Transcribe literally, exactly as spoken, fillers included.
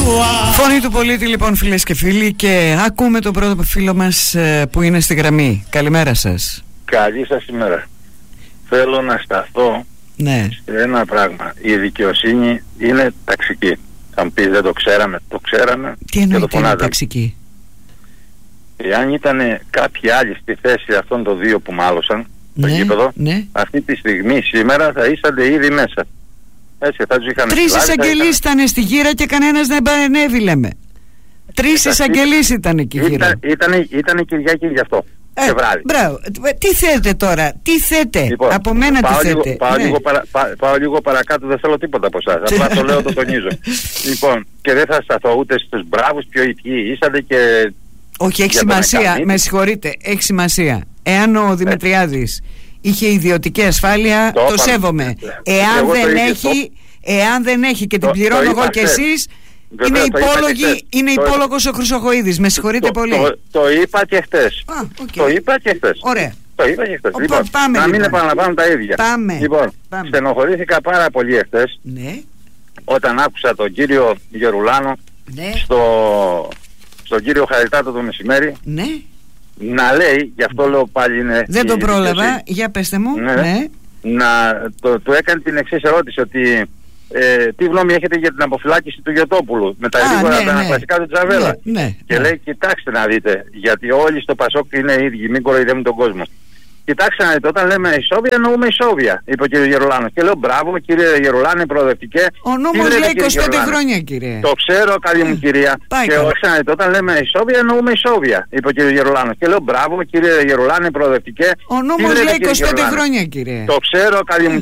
Φωνή του πολίτη λοιπόν, φίλες και φίλοι, και ακούμε τον πρώτο φίλο μας που είναι στη γραμμή. Καλημέρα σας. Καλή σας ημέρα. Θέλω να σταθώ ναι. σε ένα πράγμα. Η δικαιοσύνη είναι ταξική. Αν πεις δεν το ξέραμε, το ξέραμε. Τι εννοείται είναι ταξική? Εάν ήταν κάποιοι άλλοι στη θέση αυτών των δύο που μάλωσαν στο ναι, γήπεδο, ναι. αυτή τη στιγμή σήμερα θα ήσαντε ήδη μέσα. Έτσι, θα τους είχαν Τρεις εισαγγελείς ήταν... ήταν στη γύρα και κανένας δεν παρενέβη, λέμε. Τρεις εισαγγελείς ήταν εκεί γύρω. Ήταν, ήταν, ήταν Κυριακή γι' αυτό. Ε, και βράδυ. Μπράβο. Τι θέτε τώρα, τι θέτε, λοιπόν, από μένα τι θέτε? Λίγο, πάω, ναι. λίγο παρα, πά, πάω λίγο παρακάτω, δεν θέλω τίποτα από εσάς. Απλά το λέω, το τονίζω. Λοιπόν, και δεν θα σταθώ ούτε στους μπράβους, πιο ποιοι ήσατε και... Όχι, έχει σημασία, με συγχωρείτε, έχει σημασία. Εάν ο Δημητριάδης ε. είχε ιδιωτική ασφάλεια, το, το σέβομαι. Εάν δεν έχει, εάν δεν έχει και την πληρώνω εγώ και εσείς, είναι, υπόλογη, είναι υπόλογος ο Χρυσοχοΐδης. Με συγχωρείτε το, πολύ. Το, το είπα και χτες. Α, okay. Το είπα και χτες. Ωραία. Το είπα και χτες. Ο, λοιπόν, πάμε, να μην λοιπόν. επαναλαμβάνω τα ίδια. Πάμε. Λοιπόν, πάμε. στενοχωρήθηκα πάρα πολύ χτες, ναι. όταν άκουσα τον κύριο Γερουλάνο ναι. στο, στον κύριο Χαριτάτο το μεσημέρι ναι. να λέει, γι' αυτό λέω πάλι είναι... Δεν τον πρόλαβα, για πέστε μου. Ναι, ναι. Να το, του έκανε την εξής ερώτηση, ότι ε, τι γνώμη έχετε για την αποφυλάκηση του Γιωτόπουλου με τα γρήγορα ναι, τα ναι. κλασικά του Τζαβέλα. Ναι, ναι, και ναι. λέει, κοιτάξτε να δείτε, γιατί όλοι στο Πασόκ είναι ίδιοι, μην κοροϊδεύουν τον κόσμο. Κοιτάξτε να δείτε, όταν λέμε ισόβια εννοούμε ισόβια, είπε ο κύριος Γερουλάνος. Και λέω, μπράβο κύριε Γερουλάνη, προοδευτικέ. Ο νόμος λέει είκοσι πέντε χρόνια, κύριε. Το ξέρω, καλή μου κυρία. Πάει και όχι να δείτε, όταν λέμε ισόβια εννοούμε ισόβια, είπε ο κύριος Γερουλάνος. Και λέω, μπράβο κύριε Γερουλάνη, προοδευτικέ. Ο νόμος λέει είκοσι πέντε χρόνια, κύριε. Το ξέρω, καλή μου